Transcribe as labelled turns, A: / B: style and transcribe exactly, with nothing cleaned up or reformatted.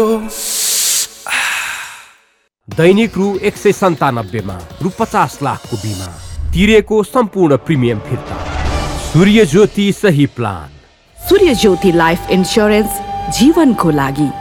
A: दैनिक रु एक सय सन्तानब्बेमा रु पचास लाखको बिमा तिरेको सम्पूर्ण प्रिमियम फिर्ता। सूर्य ज्योति सही प्लान।
B: सूर्य ज्योति लाइफ इन्स्योरेन्स जीवनको लागि।